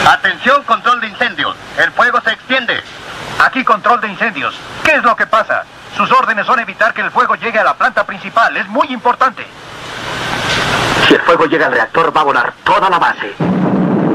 Atención, control de incendios. El fuego se extiende. Aquí control de incendios. ¿Qué es lo que pasa? Sus órdenes son evitar que el fuego llegue a la planta principal. Es muy importante. Si el fuego llega al reactor, va a volar toda la base.